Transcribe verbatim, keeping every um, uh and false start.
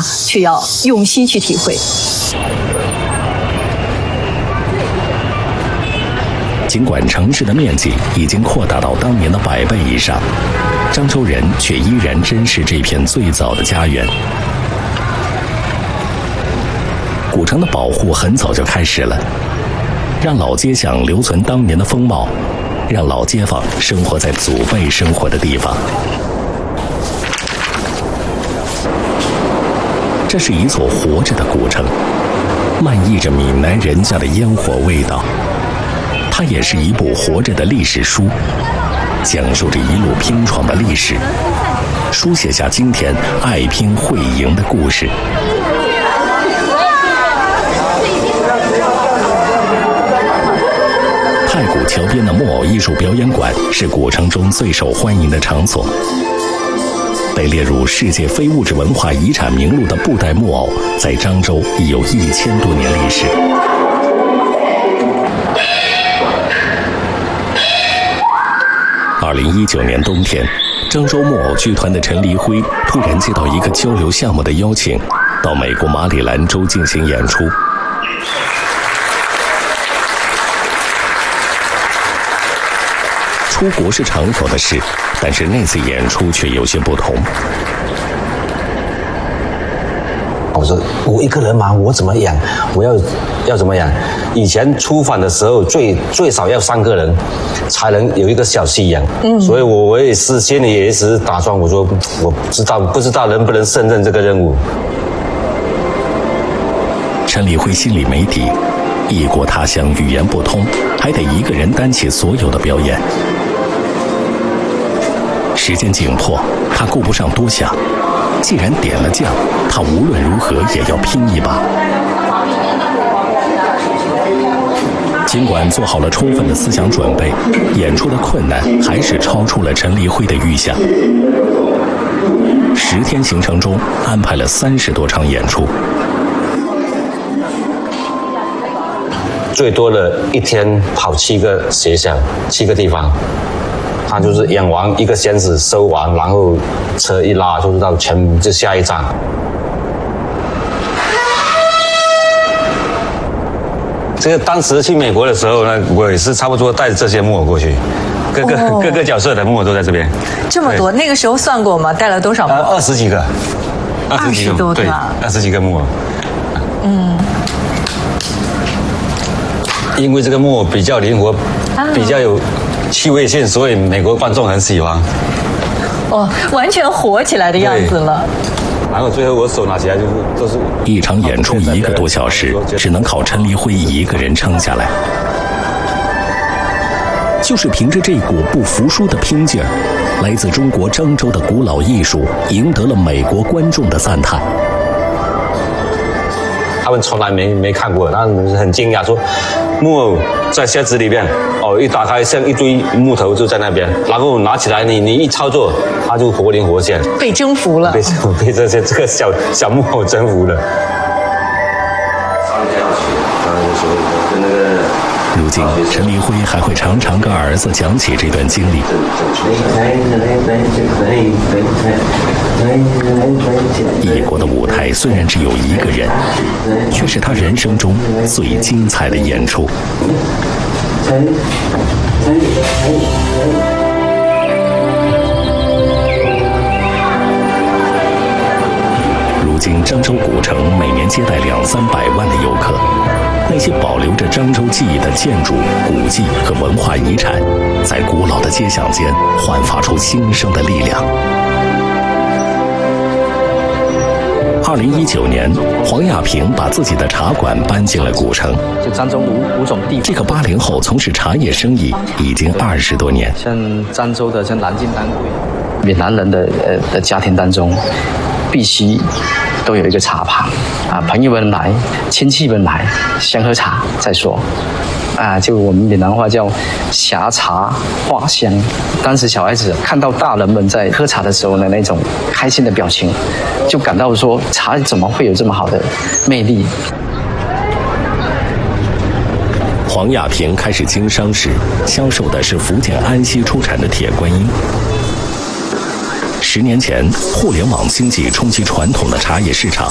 却要用心去体会。 尽管城市的面积已经扩大到当年的百倍以上，漳州人却依然珍视这片最早的家园。古城的保护很早就开始了，让老街巷留存当年的风貌，让老街坊生活在祖辈生活的地方。这是一座活着的古城，漫溢着闽南人家的烟火味道。它也是一部活着的历史书，讲述着一路拼闯的历史，书写下今天爱拼会赢的故事。太古桥边的木偶艺术表演馆是古城中最受欢迎的场所。被列入世界非物质文化遗产名录的布袋木偶，在漳州已有一千多年历史。二零一九年冬天，漳州木偶剧团的陈黎辉突然接到一个交流项目的邀请，到美国马里兰州进行演出。出国是常有的事，但是那次演出却有些不同。 我说我一个人嘛，我怎么演？我要要怎么演？以前出访的时候，最最少要三个人才能有一个小戏演。嗯，所以我我也是心里也一直打算，我说我不知道不知道能不能胜任这个任务。 陈黎辉心里没底，异国他乡，语言不通，还得一个人担起所有的表演。时间紧迫，他顾不上多想。既然点了将，他无论如何也要拼一把。尽管做好了充分的思想准备，演出的困难还是超出了陈黎辉的预想。十天行程中安排了三十多场演出， 最多的一天跑七个学校，七个地方。他就是演完一个仙子收完，然后车一拉就是到全就下一站。这个当时去美国的时候呢，我也是差不多带着这些木偶过去，各个、哦、各个角色的木偶都在这边。 这么多，那个时候算过吗？带了多少木偶？ 呃，二十几个， 二十多个， 对，二十几个木偶。嗯。因为这个木偶比较灵活，啊、比较有趣味性，所以美国观众很喜欢。 哦，完全活起来的样子了。 然后最后我手拿起来就是都是。 一场演出一个多小时，只能靠陈黎辉一个人撑下来。就是凭着这股不服输的拼劲儿，来自中国漳州的古老艺术赢得了美国观众的赞叹。 他们从来没没看过，他们很惊讶，说木偶在箱子里面，哦，一打开像一堆木头就在那边，然后拿起来你你一操作，它就活灵活现， 被征服了， 被被这些这个小小木偶征服了。 如今，陈黎辉还会常常跟儿子讲起这段经历。异国的舞台虽然只有一个人，却是他人生中最精彩的演出。如今，漳州古城每年接待两三百万的游客。那些保留着漳州记忆的建筑、古迹和文化遗产，在古老的街巷间焕发出新生的力量。二零一九年，黄亚平把自己的茶馆搬进了古城。 就漳州五五种地， 这个八零后从事茶叶生意已经二十多年。 像漳州的，像南京南柜，闽南人的呃的家庭当中，必须都有一个茶旁啊，朋友们来，亲戚们来，先喝茶再说。啊，就我们闽南话叫呷茶话香。当时小孩子看到大人们在喝茶的时候呢，那种开心的表情，就感到说茶怎么会有这么好的魅力。 黄亚平开始经商时，销售的是福建安溪出产的铁观音。十年前，互联网经济冲击传统的茶叶市场，